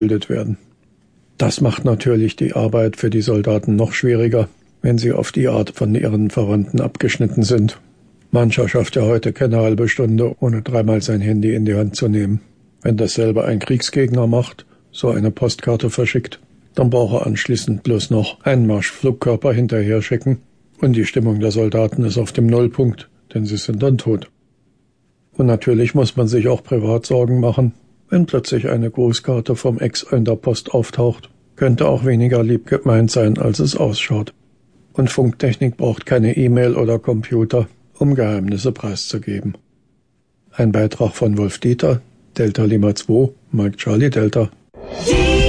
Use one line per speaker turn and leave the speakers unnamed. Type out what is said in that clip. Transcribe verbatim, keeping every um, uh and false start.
gebildet werden. Das macht natürlich die Arbeit für die Soldaten noch schwieriger, wenn sie auf die Art von ihren Verwandten abgeschnitten sind. Mancher schafft ja heute keine halbe Stunde, ohne dreimal sein Handy in die Hand zu nehmen. Wenn dasselbe ein Kriegsgegner macht, so eine Postkarte verschickt, dann braucht er anschließend bloß noch einen Marschflugkörper hinterher schicken und die Stimmung der Soldaten ist auf dem Nullpunkt, denn sie sind dann tot. Und natürlich muss man sich auch privat Sorgen machen, wenn plötzlich eine Grußkarte vom Ex in der Post auftaucht. Könnte auch weniger lieb gemeint sein, als es ausschaut. Und Funktechnik braucht keine E-Mail oder Computer, um Geheimnisse preiszugeben. Ein Beitrag von Wolf Dieter, Delta Lima zwei, Mike Charlie Delta.